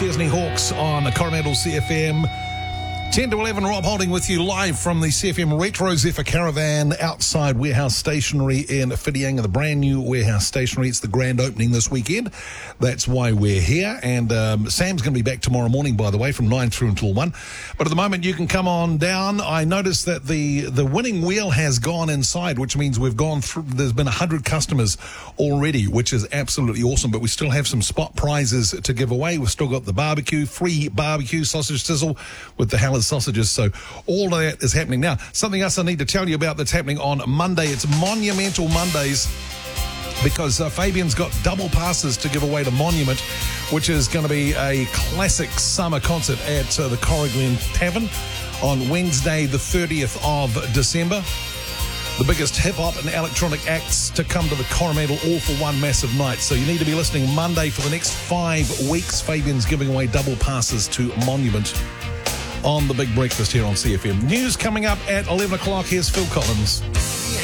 Chesney Hawks on Coromandel CFM. 10 to 11, Rob Holding with you live from the CFM Retro Zephyr Caravan outside Warehouse Stationery in Whitianga, the brand new Warehouse Stationery. It's the grand opening this weekend. That's why we're here. And Sam's going to be back tomorrow morning, by the way, from 9 through until 1. But at the moment, you can come on down. I noticed that the winning wheel has gone inside, which means we've gone through. There's been 100 customers already, which is absolutely awesome. But we still have some spot prizes to give away. We've still got the barbecue, free barbecue sausage sizzle with the Haller's sausages. So all of that is happening. Now, something else I need to tell you about that's happening on Monday. It's Monumental Mondays, because Fabian's got double passes to give away to Monument, which is going to be a classic summer concert at the Corrigan Tavern on Wednesday, the 30th of December. The biggest hip-hop and electronic acts to come to the Coromandel all for one massive night. So you need to be listening Monday for the next 5 weeks. Fabian's giving away double passes to Monument on the Big Breakfast here on CFM. News coming up at 11 o'clock. Here's Phil Collins.